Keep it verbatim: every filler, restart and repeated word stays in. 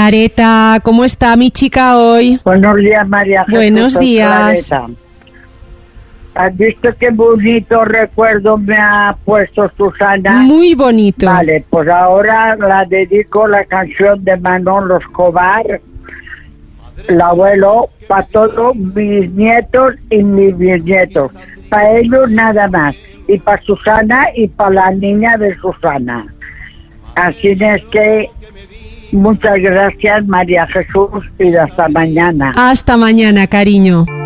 Clareta, ¿cómo está mi chica hoy? Buenos días, María Jesús. Buenos días. Clareta. ¿Has visto qué bonito recuerdo me ha puesto Susana? Muy bonito. Vale, pues ahora la dedico la canción de Manolo Escobar, el abuelo, para todos mis nietos y mis bisnietos. Para ellos nada más. Y para Susana y para la niña de Susana. Así es que muchas gracias, María Jesús, y hasta mañana. Hasta mañana, cariño.